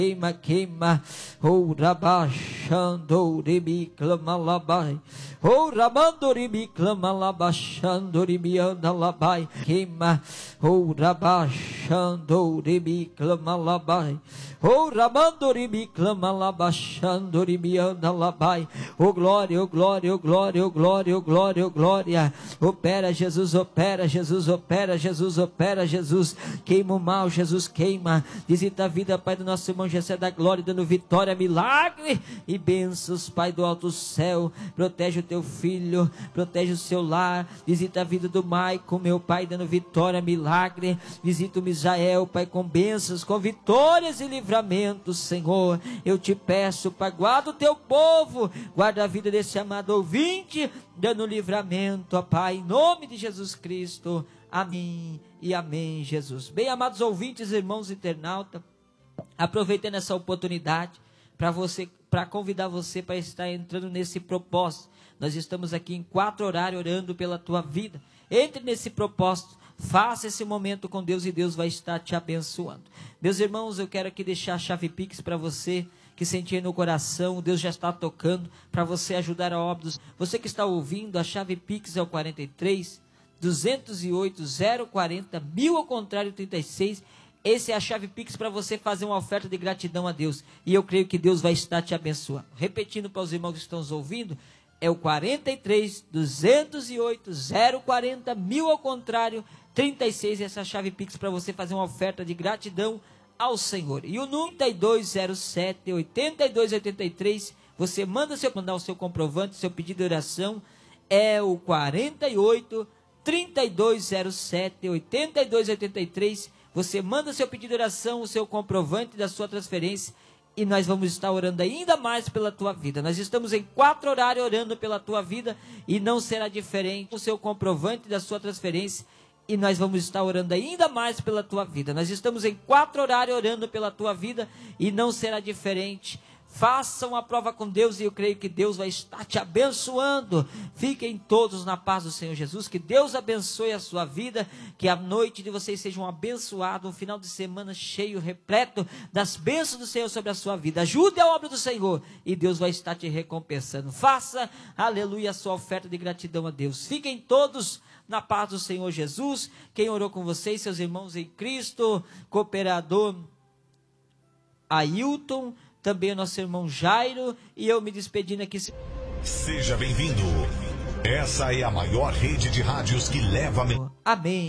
Queima, queima, oh rabachando, clama labai, oh ramando, clama labachando, anda labai, queima, oh rabachando, clama labai, oh ramando, clama labachando, anda labai, oh glória, oh glória, oh glória, oh glória, oh glória, oh glória, opera Jesus, opera Jesus, opera Jesus, opera Jesus, queima o mal, Jesus queima, visita a vida, Pai do nosso irmão Gessé da glória, dando vitória, milagre e bênçãos, Pai do alto céu, protege o teu filho, protege o seu lar, visita a vida do Maicon, meu Pai, dando vitória, milagre, visita o Misael, Pai, com bênçãos, com vitórias e livramentos, Senhor, eu te peço, Pai, guarda o teu povo, guarda a vida desse amado ouvinte, dando livramento, ó Pai, em nome de Jesus Cristo, amém e amém, Jesus. Bem, amados ouvintes, irmãos internautas, aproveitando essa oportunidade para convidar você para estar entrando nesse propósito. Nós estamos aqui em 4 horários orando pela tua vida. Entre nesse propósito, faça esse momento com Deus e Deus vai estar te abençoando. Meus irmãos, eu quero aqui deixar a chave Pix para você que sentir no coração, Deus já está tocando para você ajudar a obra. Você que está ouvindo, a chave Pix é o 43 208 040 1000 ao contrário 36. Essa é a chave Pix para você fazer uma oferta de gratidão a Deus. E eu creio que Deus vai estar te abençoando. Repetindo para os irmãos que estão nos ouvindo, é o 43 208 040 1000 ao contrário 36. Essa é a chave Pix para você fazer uma oferta de gratidão ao Senhor. E o número 3207 8283, você mandar o seu comprovante, seu pedido de oração, é o 48 3207 8283. Você manda seu pedido de oração, o seu comprovante da sua transferência, e nós vamos estar orando ainda mais pela tua vida. Nós estamos em 4 horários orando pela tua vida, e não será diferente. O seu comprovante da sua transferência, e nós vamos estar orando ainda mais pela tua vida. Nós estamos em 4 horários orando pela tua vida, e não será diferente. Faça uma prova com Deus e eu creio que Deus vai estar te abençoando. Fiquem todos na paz do Senhor Jesus. Que Deus abençoe a sua vida. Que a noite de vocês seja um abençoado. Um final de semana cheio, repleto das bênçãos do Senhor sobre a sua vida. Ajude a obra do Senhor e Deus vai estar te recompensando. Faça, aleluia, a sua oferta de gratidão a Deus. Fiquem todos na paz do Senhor Jesus. Quem orou com vocês, seus irmãos em Cristo, cooperador Ailton, também o nosso irmão Jairo, e eu me despedindo aqui. Seja bem-vindo. Essa é a maior rede de rádios que leva... Amém.